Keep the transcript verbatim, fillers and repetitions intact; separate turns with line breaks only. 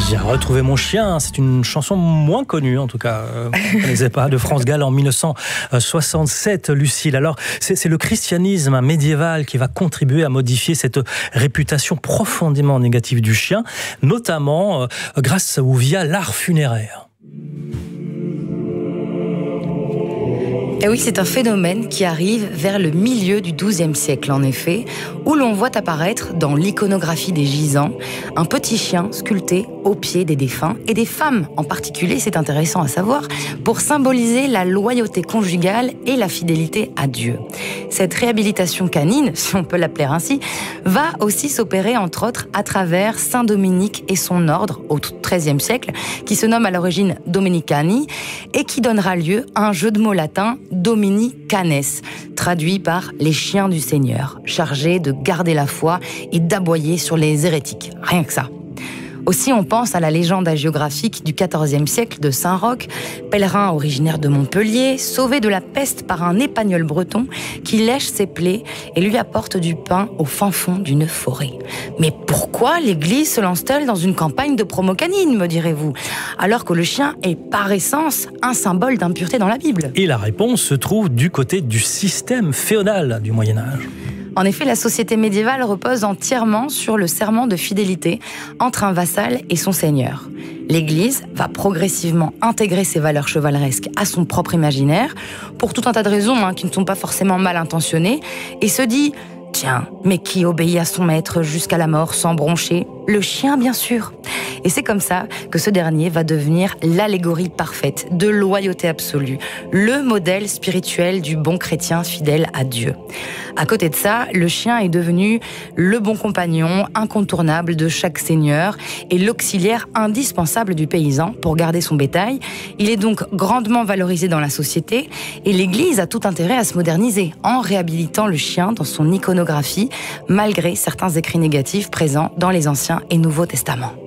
J'ai retrouvé mon chien, c'est une chanson moins connue en tout cas, euh, vous ne connaissez pas, de France Gall en mille neuf cent soixante-sept, Lucille. Alors c'est, c'est le christianisme médiéval qui va contribuer à modifier cette réputation profondément négative du chien, notamment euh, grâce ou via l'art funéraire.
Et oui, c'est un phénomène qui arrive vers le milieu du douzième siècle, en effet, où l'on voit apparaître dans l'iconographie des gisants un petit chien sculpté au pied des défunts, et des femmes en particulier, c'est intéressant à savoir, pour symboliser la loyauté conjugale et la fidélité à Dieu. Cette réhabilitation canine, si on peut l'appeler ainsi, va aussi s'opérer entre autres à travers Saint Dominique et son ordre au treizième siècle, qui se nomme à l'origine Dominicani, et qui donnera lieu à un jeu de mots latin Dominicanes, traduit par les chiens du Seigneur, chargés de garder la foi et d'aboyer sur les hérétiques. Rien que ça. Aussi, on pense à la légende hagiographique du quatorzième siècle de Saint-Roch, pèlerin originaire de Montpellier, sauvé de la peste par un épagnol breton qui lèche ses plaies et lui apporte du pain au fin fond d'une forêt. Mais pourquoi l'Église se lance-t-elle dans une campagne de promo canine, me direz-vous, alors que le chien est par essence un symbole d'impureté dans la Bible ?
Et la réponse se trouve du côté du système féodal du Moyen-Âge.
En effet, la société médiévale repose entièrement sur le serment de fidélité entre un vassal et son seigneur. L'Église va progressivement intégrer ces valeurs chevaleresques à son propre imaginaire, pour tout un tas de raisons hein, qui ne sont pas forcément mal intentionnées, et se dit « Tiens, mais qui obéit à son maître jusqu'à la mort sans broncher ? Le chien, bien sûr !» Et c'est comme ça que ce dernier va devenir l'allégorie parfaite de loyauté absolue, le modèle spirituel du bon chrétien fidèle à Dieu. À côté de ça, le chien est devenu le bon compagnon incontournable de chaque seigneur et l'auxiliaire indispensable du paysan pour garder son bétail. Il est donc grandement valorisé dans la société et l'Église a tout intérêt à se moderniser en réhabilitant le chien dans son iconographie, malgré certains écrits négatifs présents dans les Anciens et Nouveaux Testaments.